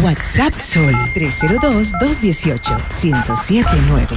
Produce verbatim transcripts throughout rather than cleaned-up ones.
WhatsApp Sol tres cero dos, dos uno ocho, uno cero siete nueve.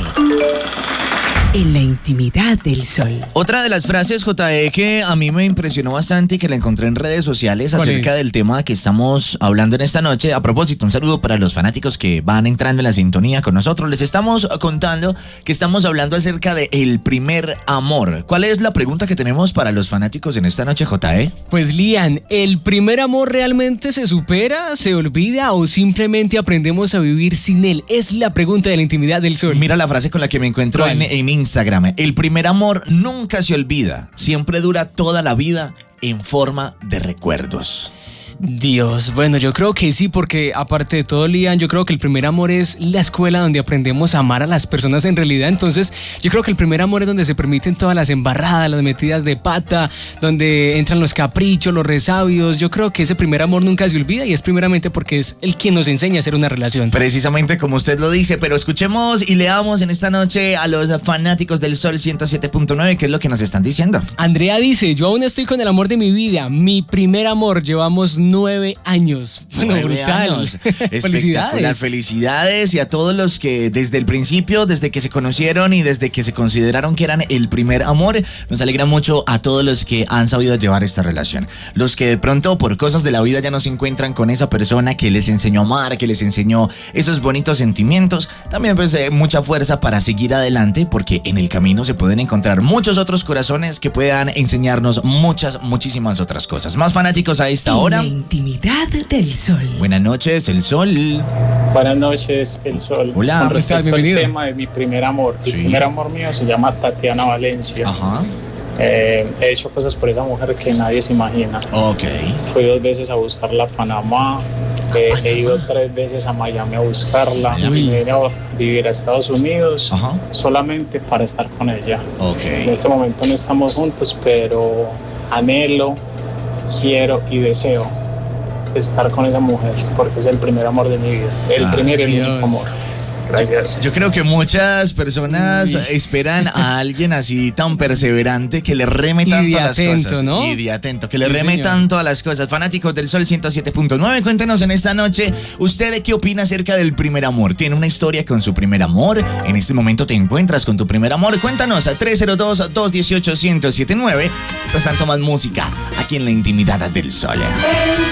En la intimidad del Sol. Otra de las frases, J E, que a mí me impresionó bastante y que la encontré en redes sociales acerca del tema que estamos hablando en esta noche. A propósito, un saludo para los fanáticos que van entrando en la sintonía con nosotros. Les estamos contando que estamos hablando acerca de el primer amor. ¿Cuál es la pregunta que tenemos para los fanáticos en esta noche, J E? Pues, Lian, ¿el primer amor realmente se supera, se olvida o simplemente aprendemos a vivir sin él? Es la pregunta de la intimidad del Sol. Mira la frase con la que me encuentro en, en Instagram. El primer amor nunca se olvida, siempre dura toda la vida en forma de recuerdos. Dios, bueno, yo creo que sí, porque aparte de todo, Lian, yo creo que el primer amor es la escuela donde aprendemos a amar a las personas en realidad. Entonces, yo creo que el primer amor es donde se permiten todas las embarradas, las metidas de pata, donde entran los caprichos, los resabios. Yo creo que ese primer amor nunca se olvida y es primeramente porque es el quien nos enseña a hacer una relación. Precisamente como usted lo dice, pero escuchemos y leamos en esta noche a los fanáticos del Sol ciento siete punto nueve, ¿qué es lo que nos están diciendo? Andrea dice, yo aún estoy con el amor de mi vida, mi primer amor, llevamos nueve años. Bueno, nueve brutal. Años. Felicidades. Felicidades y a todos los que desde el principio, desde que se conocieron y desde que se consideraron que eran el primer amor, nos alegra mucho a todos los que han sabido llevar esta relación. Los que de pronto por cosas de la vida ya no se encuentran con esa persona que les enseñó a amar, que les enseñó esos bonitos sentimientos, también pues eh, mucha fuerza para seguir adelante, porque en el camino se pueden encontrar muchos otros corazones que puedan enseñarnos muchas, muchísimas otras cosas. Más fanáticos a esta hora. En la intimidad del Sol. Buenas noches, el Sol. Buenas noches, el Sol. Hola. Con ¿Cómo estás? respecto al Bienvenido. tema de mi primer amor. Sí. El primer amor mío se llama Tatiana Valencia. Ajá. Eh, he hecho cosas por esa mujer que nadie se imagina. Ok. Fui dos veces a buscarla a Panamá. Eh, he ido tres veces a Miami a buscarla. Miami. Y me vine a vivir a Estados Unidos. Ajá. solamente para estar con ella. Ok. En este momento no estamos juntos, pero anhelo, quiero y deseo estar con esa mujer porque es el primer amor de mi vida, el Ah, primer y el Dios. único amor. Gracias. Yo creo que muchas personas Uy. esperan a alguien así tan perseverante que le reme Y tanto de a las atento, cosas. ¿no? Y de atento, que Sí, le reme señor. tanto a las cosas. Fanáticos del Sol ciento siete punto nueve, cuéntenos en esta noche, ¿usted qué opina acerca del primer amor? ¿Tiene una historia con su primer amor? ¿En este momento te encuentras con tu primer amor? Cuéntanos a tres cero dos, dos uno ocho, uno cero siete nueve. Mientras tanto, más música aquí en la intimidad del Sol.